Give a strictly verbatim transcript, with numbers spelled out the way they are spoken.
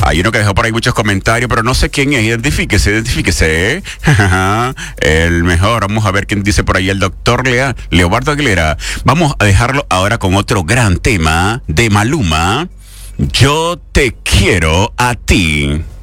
Hay uno que dejó por ahí muchos comentarios, pero no sé quién es. Identifíquese, identifíquese. El mejor. Vamos a ver quién dice por ahí. El doctor Lea, Leobardo Aguilera. Vamos a dejarlo ahora con otro gran tema de Maluma. Yo te quiero a ti.